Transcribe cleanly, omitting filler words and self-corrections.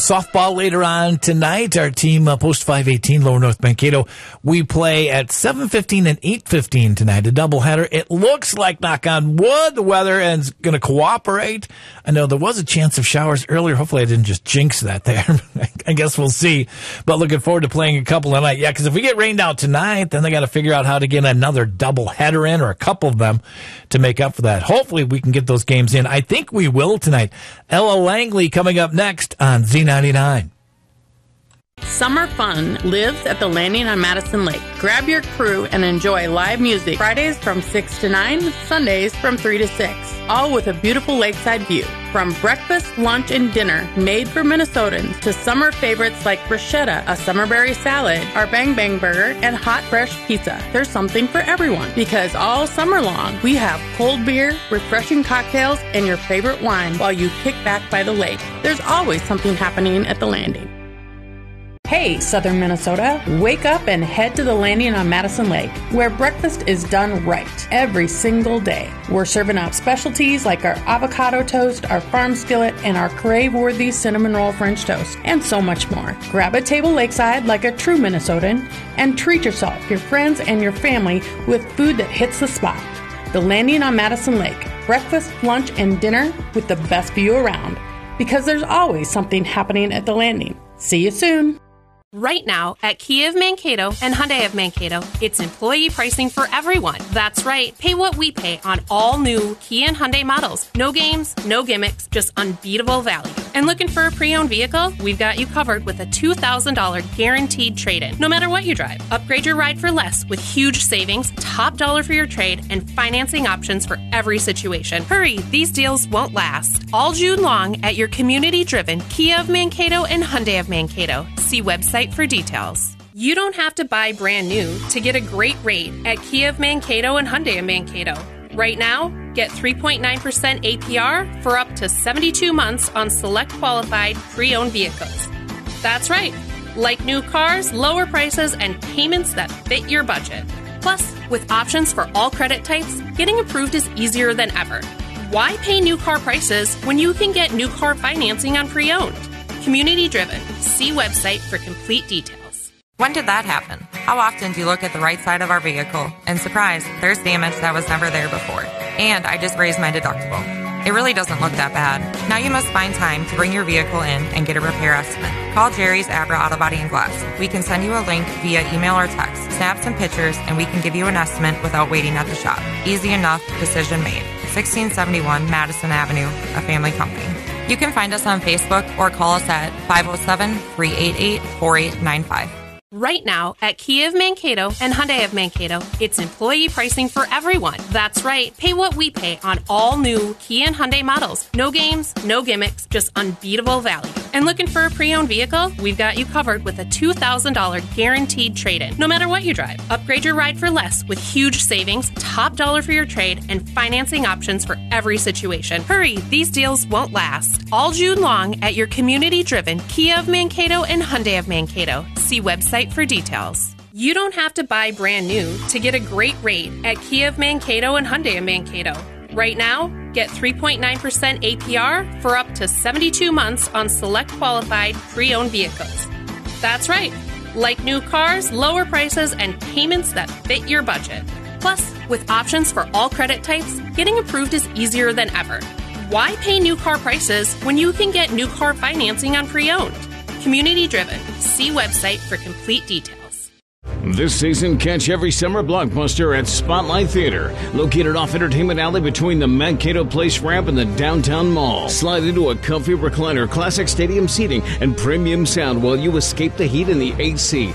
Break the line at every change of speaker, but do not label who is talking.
Softball later on tonight. Our team, Post 518, Lower North Mankato, we play at 7:15 and 8:15 tonight, a doubleheader. It looks like, knock on wood, the weather is going to cooperate. I know there was a chance of showers earlier. Hopefully I didn't just jinx that there. I guess we'll see. But looking forward to playing a couple tonight. Yeah, because if we get rained out tonight, then they got to figure out how to get another doubleheader in, or a couple of them, to make up for that. Hopefully we can get those games in. I think we will tonight. Ella Langley coming up next on Z99.
Summer fun lives at the Landing on Madison Lake. Grab your crew and enjoy live music Fridays from 6 to 9, Sundays from 3 to 6, all with a beautiful lakeside view. From breakfast, lunch, and dinner made for Minnesotans to summer favorites like bruschetta, a summerberry salad, our Bang Bang Burger, and hot fresh pizza. There's something for everyone, because all summer long we have cold beer, refreshing cocktails, and your favorite wine while you kick back by the lake. There's always something happening at the Landing. Hey, Southern Minnesota, wake up and head to the Landing on Madison Lake, where breakfast is done right every single day. We're serving up specialties like our avocado toast, our farm skillet, and our crave-worthy cinnamon roll French toast, and so much more. Grab a table lakeside like a true Minnesotan, and treat yourself, your friends, and your family with food that hits the spot. The Landing on Madison Lake, breakfast, lunch, and dinner with the best view around, because there's always something happening at the Landing. See you soon.
Right now, at Kia of Mankato and Hyundai of Mankato, it's employee pricing for everyone. That's right. Pay what we pay on all new Kia and Hyundai models. No games, no gimmicks, just unbeatable value. And looking for a pre-owned vehicle? We've got you covered with a $2,000 guaranteed trade-in. No matter what you drive, upgrade your ride for less with huge savings, top dollar for your trade, and financing options for every situation. Hurry, these deals won't last. All June long at your community-driven Kia of Mankato and Hyundai of Mankato. See website for details. You don't have to buy brand new to get a great rate at Kia of Mankato and Hyundai of Mankato. Right now, get 3.9% APR for up to 72 months on select qualified pre-owned vehicles. That's right. Like new cars, lower prices, and payments that fit your budget. Plus, with options for all credit types, getting approved is easier than ever. Why pay new car prices when you can get new car financing on pre-owned? Community driven. See website for complete details.
When did that happen? How often do you look at the right side of our vehicle and surprise, there's damage that was never there before? And I just raised my deductible. It really doesn't look that bad. Now you must find time to bring your vehicle in and get a repair estimate. Call Jerry's Abra Auto Body and Glass. We can send you a link via email or text. Snap some pictures and we can give you an estimate without waiting at the shop. Easy enough, decision made. 1671 Madison Avenue, a family company. You can find us on Facebook or call us at 507-388-4895.
Right now, at Kia of Mankato and Hyundai of Mankato, it's employee pricing for everyone. That's right. Pay what we pay on all new Kia and Hyundai models. No games, no gimmicks, just unbeatable value. And looking for a pre-owned vehicle? We've got you covered with a $2,000 guaranteed trade-in. No matter what you drive, upgrade your ride for less with huge savings, top dollar for your trade, and financing options for every situation. Hurry, these deals won't last. All June long at your community-driven Kia of Mankato and Hyundai of Mankato. See website for details. You don't have to buy brand new to get a great rate at Kia of Mankato and Hyundai of Mankato. Right now, get 3.9% APR for up to 72 months on select qualified pre-owned vehicles. That's right. Like new cars, lower prices, and payments that fit your budget. Plus, with options for all credit types, getting approved is easier than ever. Why pay new car prices when you can get new car financing on pre-owned? Community driven. See website for complete details.
This season, catch every summer blockbuster at Spotlight Theater, located off Entertainment Alley between the Mankato Place ramp and the downtown mall. Slide into a comfy recliner, classic stadium seating, and premium sound while you escape the heat in the AC.